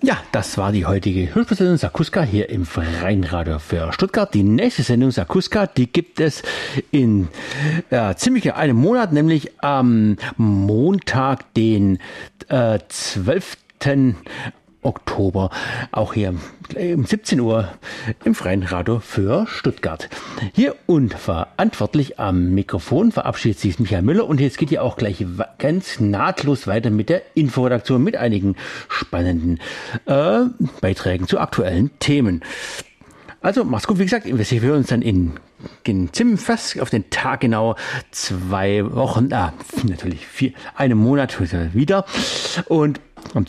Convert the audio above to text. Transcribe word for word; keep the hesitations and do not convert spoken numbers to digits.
Ja, das war die heutige Hörspielsendung Sakuska hier im Freien Radio für Stuttgart. Die nächste Sendung Sakuska, die gibt es in äh, ziemlich einem Monat, nämlich am Montag, den äh, zwölften Oktober, auch hier um siebzehn Uhr im Freien Radio für Stuttgart. Hier und verantwortlich am Mikrofon verabschiedet sich Michael Müller und jetzt geht ja auch gleich ganz nahtlos weiter mit der Inforedaktion mit einigen spannenden äh, Beiträgen zu aktuellen Themen. Also mach's gut, wie gesagt, wir hören uns dann in, in ziemlich fast auf den Tag genau zwei Wochen, ah, natürlich vier, einen Monat wieder und am